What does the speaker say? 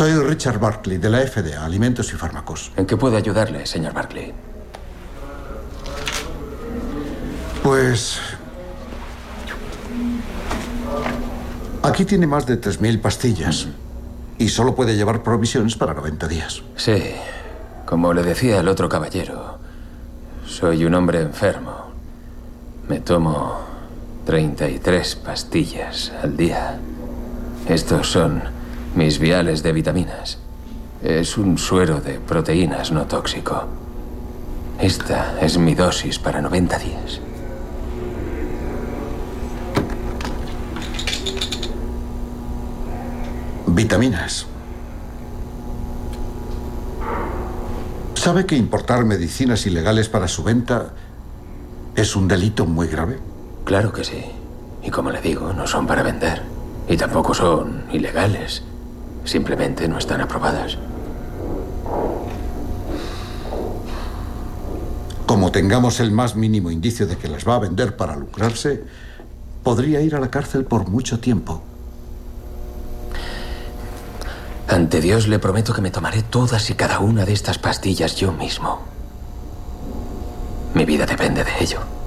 Soy Richard Barkley, de la FDA, Alimentos y Fármacos. ¿En qué puedo ayudarle, señor Barkley? Pues... aquí tiene más de 3.000 pastillas. Y solo puede llevar provisiones para 90 días. Sí. Como le decía el otro caballero, soy un hombre enfermo. Me tomo 33 pastillas al día. Estos son mis viales de vitaminas. Es un suero de proteínas no tóxico. Esta es mi dosis para 90 días. Vitaminas. ¿Sabe que importar medicinas ilegales para su venta es un delito muy grave? Claro que sí. Y como le digo, no son para vender. Y tampoco son ilegales. Simplemente no están aprobadas. Como tengamos el más mínimo indicio de que las va a vender para lucrarse, podría ir a la cárcel por mucho tiempo. Ante Dios le prometo que me tomaré todas y cada una de estas pastillas yo mismo. Mi vida depende de ello.